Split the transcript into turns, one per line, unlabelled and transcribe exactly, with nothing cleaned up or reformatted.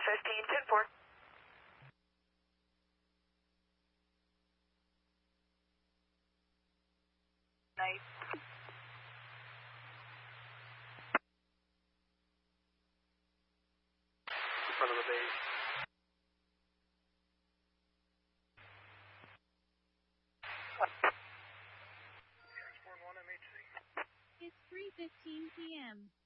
fifteen ten four. Night.
In front of the base.
It's three fifteen p m